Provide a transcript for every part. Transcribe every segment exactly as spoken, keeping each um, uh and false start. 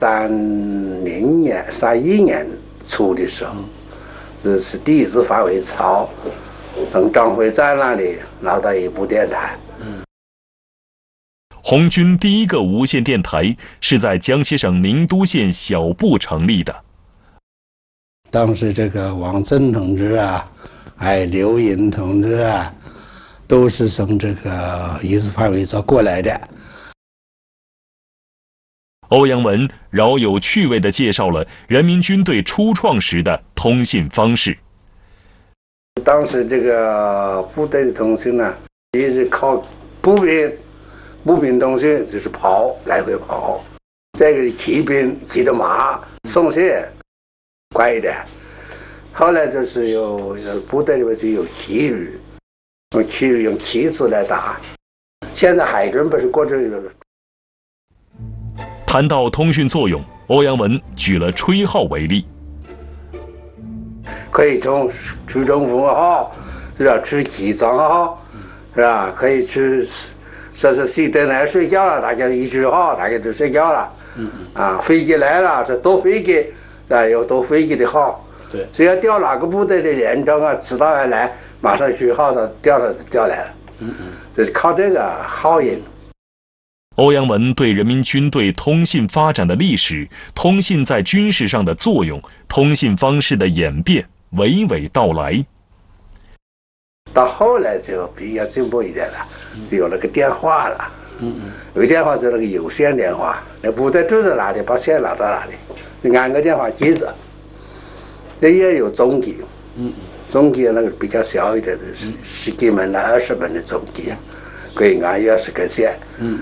三零年、三一年初的时候，这是第一次返回潮，从张辉站那里拿到一部电台。 红军第一个无线电台是在江西省宁都县小布成立的。 当时这个王震同志啊，还有刘银同志啊，都是从这个一次返回潮过来的。 欧阳文饶有趣味地介绍了人民军队初创时的通信方式。 当时这个部队的通讯呢，一是靠步兵，步兵通讯就是跑，来回跑；再一个是骑兵，骑着马送信，快一点。后来就是有部队里面就有旗语，用旗语用旗子来打。现在海军不是过这个。 谈到通讯作用，欧阳文举了吹号为例， 可以从出中风号，是吧？出机长号，是吧？可以去，说是熄灯来睡觉了，大家一吹号，大家都睡觉了。嗯啊，飞机来了，是多飞机，啊，有多飞机的号。对，只要调哪个部队的连长啊，知道要来，马上吹号的调他调来了。嗯嗯，就是靠这个号音。 欧阳文对人民军队通信发展的历史、通信在军事上的作用、通信方式的演变娓娓道来。 到后来就比较进步一点了，就有那个电话了。嗯嗯，有电话就那个有线电话，那部队住在哪里，把线拿到哪里，你按个电话机子。那也有中机，嗯，中机那个比较小一点的，是十几门到二十门的中机，可以按二十根线。嗯。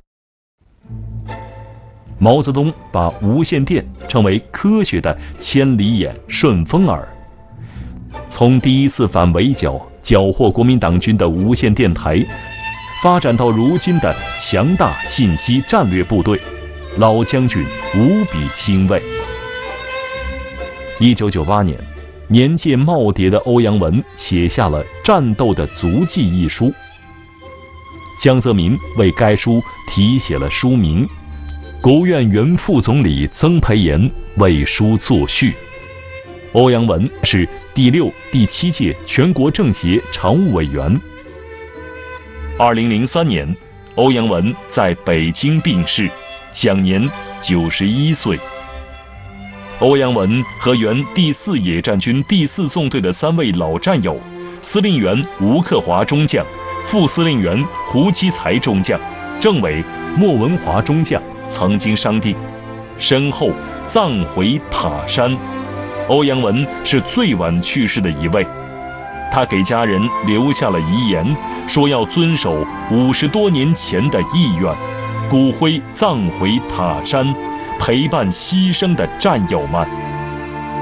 毛泽东把无线电称为科学的千里眼、顺风耳。从第一次反围剿、缴获国民党军的无线电台，发展到如今的强大信息战略部队，老将军无比欣慰。一九九八年，年届耄耋的欧阳文写下了《战斗的足迹》一书。江泽民为该书题写了书名。国务院原副总理曾培炎为书作序。欧阳文是第六、第七届全国政协常务委员。二零零三年，欧阳文在北京病逝，享年九十一岁。欧阳文和原第四野战军第四纵队的三位老战友，司令员吴克华中将、副司令员胡基才中将、政委莫文华中将曾经商定，身后葬回塔山。欧阳文是最晚去世的一位，他给家人留下了遗言，说要遵守五十多年前的意愿，骨灰葬回塔山，陪伴牺牲的战友们。